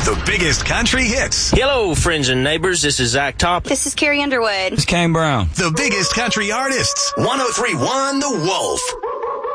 The biggest country hits. Hello, friends and neighbors. This is Zach Top. This is Carrie Underwood. It's Kane Brown. The biggest country artists. 103.1 The Wolf.